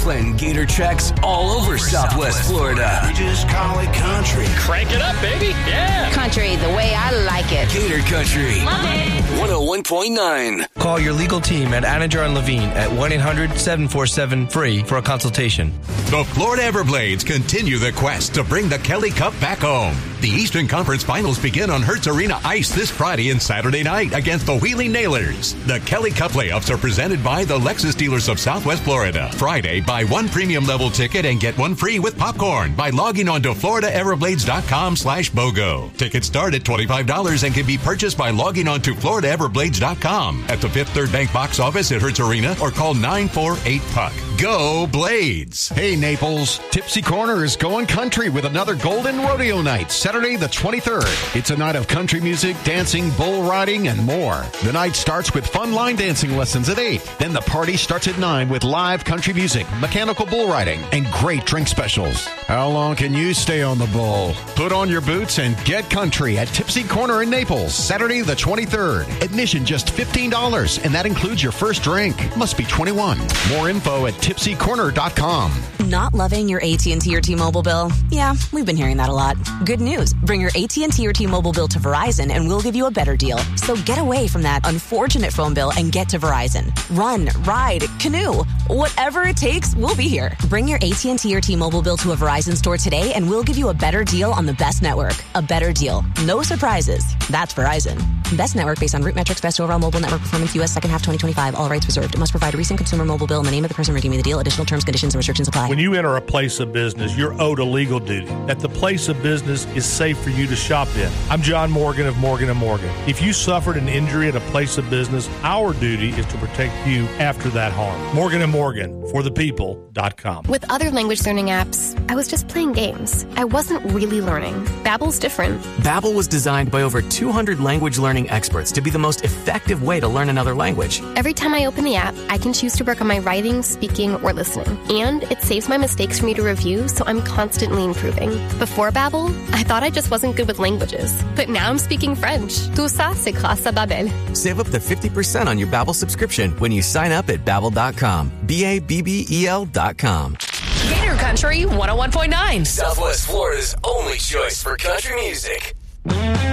playing Gator tracks all over Southwest Florida. We just call it country. Crank it up, baby. Yeah. Country the way I like it. Gator Country. Love it. 101.9. Call your legal team at Anajar and Levine at 1-800-747-FREE for a consultation. The Florida Everblades continue the quest to bring the Kelly Cup back home. The Eastern Conference Finals begin on Hertz Arena ice this Friday and Saturday night against the Wheeling Nailers. The Kelly Cup playoffs are presented by the Lexus dealers of Southwest Florida. Friday, buy one premium level ticket and get one free with popcorn by logging on to FloridaEverblades.com/BOGO. Tickets start at $25 and can be purchased by logging on to FloridaEverblades.com at the Fifth Third Bank box office at Hertz Arena or call 948-PUCK. Go Blades! Hey Naples, Tipsy Corner is going country with another Golden Rodeo Night, Saturday the 23rd. It's a night of country music, dancing, bull riding, and more. The night starts with fun line dancing lessons at 8. Then the party starts at 9 with live country music, mechanical bull riding, and great drink specials. How long can you stay on the bull? Put on your boots and get country at Tipsy Corner in Naples, Saturday the 23rd. Admission just $15, and that includes your first drink. Must be 21. More info at tipsycorner.com. Not loving your AT&T or T-Mobile bill? Yeah, we've been hearing that a lot. Good news. Bring your AT&T or T-Mobile bill to Verizon and we'll give you a better deal. So get away from that unfortunate phone bill and get to Verizon. Run, ride, canoe. Whatever it takes, we'll be here. Bring your AT&T or T-Mobile bill to a Verizon store today and we'll give you a better deal on the best network. A better deal. No surprises. That's Verizon. Best network based on root metrics, best overall mobile network performance, U.S. second half 2025. All rights reserved. It must provide a recent consumer mobile bill in the name of the person redeeming the deal. Additional terms, conditions, and restrictions apply. When you enter a place of business, you're owed a legal duty that the place of business is safe for you to shop in. I'm John Morgan of Morgan & Morgan. If you suffered an injury at a place of business, our duty is to protect you after that harm. Morgan & Morgan, for the people.com. With other language learning apps, I was just playing games. I wasn't really learning. Babbel's different. Babbel was designed by over 200 language learning experts to be the most effective way to learn another language. Every time I open the app, I can choose to work on my writing, speaking, or listening. And it saves my mistakes for me to review, so I'm constantly improving. Before Babbel, I thought I just wasn't good with languages. But now I'm speaking French. Tout ça, c'est grâce à Babbel. Save up to 50% on your Babbel subscription when you sign up at Babbel.com. Babbel.com. Gator Country 101.9. Southwest Florida's only choice for country music.